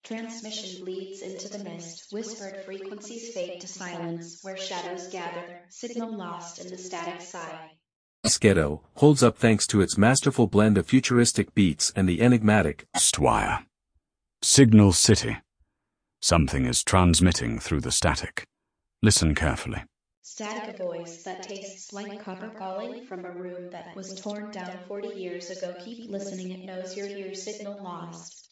Transmission bleeds into the mist, whispered frequencies fade to silence, where shadows gather, signal lost in the static sigh. This ghetto holds up thanks to its masterful blend of futuristic beats and the enigmatic Stwire. Signal City. Something is transmitting through the static. Listen carefully. Static, a voice that tastes like copper calling from a room that was torn down 40 years ago. Keep listening, it knows your ear. Signal lost.